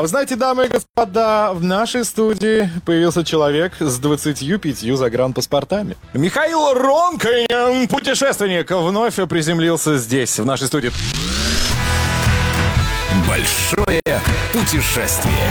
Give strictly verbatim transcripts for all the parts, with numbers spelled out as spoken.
вы знаете, дамы и господа, в нашей студии появился человек с двадцатью пятью загранпаспортами. Михаил Ронкин, путешественник, вновь приземлился здесь, в нашей студии. Большое путешествие.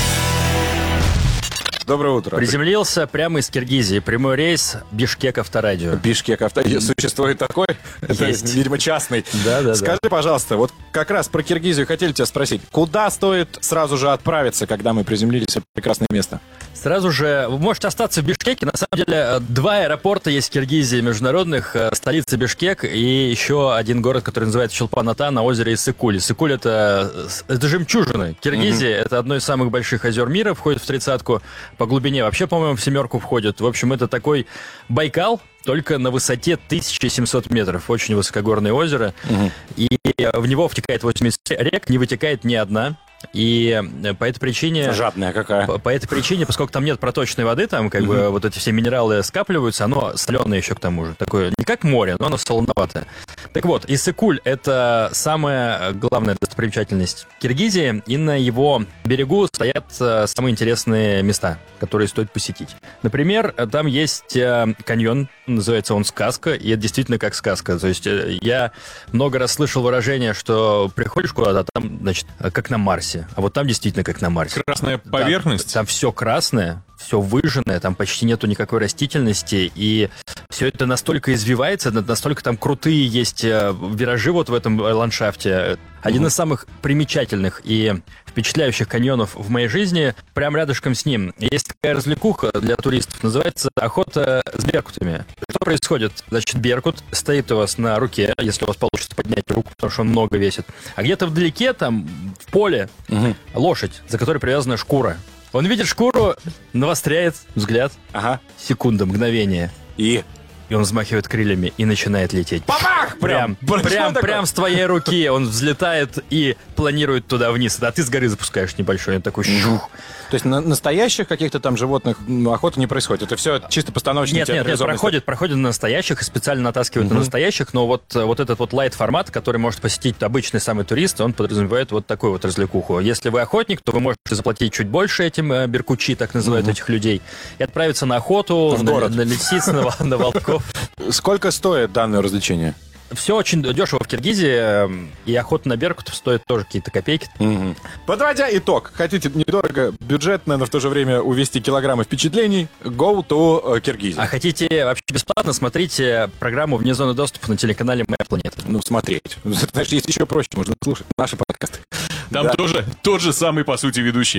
Доброе утро. Приземлился прямо из Киргизии. Прямой рейс Бишкек-Авторадио. Бишкек-Авторадио. Существует такой? Это, видимо, частный. Да, да, Скажи, да. пожалуйста, вот как раз про Киргизию хотели тебя спросить. Куда стоит сразу же отправиться, когда мы приземлились в это прекрасное место? Сразу же вы можете остаться в Бишкеке. На самом деле, два аэропорта есть в Киргизии международных. Столица Бишкек и еще один город, который называется Чолпан-Ата на озере Иссык-Куль. Иссык-Куль — это, это жемчужина. Киргизия mm-hmm. — это одно из самых больших озер мира, входит в тридцатку. По глубине вообще, по-моему, в семерку входит. В общем, это такой Байкал, только на высоте тысяча семьсот метров. Очень высокогорное озеро. Угу. И в него втекает восемьдесят рек, не вытекает ни одна. И по этой причине... Жадная какая. По, по этой причине, поскольку там нет проточной воды, там как угу. бы вот эти все минералы скапливаются, оно соленое еще к тому же. Такое не как море, но оно солоноватое. Так вот, Иссык-Куль — это самая главная достопримечательность Киргизии, и на его берегу стоят самые интересные места, которые стоит посетить. Например, там есть каньон, называется он «Сказка», и это действительно как сказка. То есть я много раз слышал выражение, что приходишь куда-то, а там, значит, как на Марсе. А вот там действительно как на Марсе. Красная поверхность? Там, там все красное, все выжженное, там почти нету никакой растительности, и все это настолько извивается, настолько там крутые есть виражи вот в этом ландшафте. Один угу. из самых примечательных и впечатляющих каньонов в моей жизни, прям рядышком с ним. Есть такая развлекуха для туристов, называется охота с беркутами. Что происходит? Значит, беркут стоит у вас на руке, если у вас получится поднять руку, потому что он много весит. А где-то вдалеке, там, в поле, угу. лошадь, за которой привязана шкура. Он видит шкуру, навостряет взгляд. Ага. Секунда, мгновение. И... И он взмахивает крыльями и начинает лететь. Бабах! Прям, прям, прям, прям с твоей руки он взлетает и планирует туда вниз. А ты с горы запускаешь небольшой, он такой жух. То есть на настоящих каких-то там животных ну, охоты не происходит? Это все чисто постановочно? Нет, нет, нет, проходит, проходит на настоящих и специально натаскивают угу. на настоящих, но вот, вот этот вот лайт-формат, который может посетить обычный самый турист, он подразумевает вот такую вот развлекуху. Если вы охотник, то вы можете заплатить чуть больше этим э, беркучи, так называют угу. этих людей, и отправиться на охоту, в на, город. на лисиц, на, на волков. Сколько стоит данное развлечение? Все очень дешево в Киргизии, и охота на беркутов стоит тоже какие-то копейки. Угу. Подводя итог, хотите недорого, бюджетно, но в то же время увезти килограммы впечатлений, go to Киргизия. А хотите вообще бесплатно, смотрите программу «Вне зоны доступа» на телеканале «Моя планета». Ну, смотреть. Знаешь, есть еще проще, можно слушать наши подкасты. Там да. тоже тот же самый, по сути, ведущий.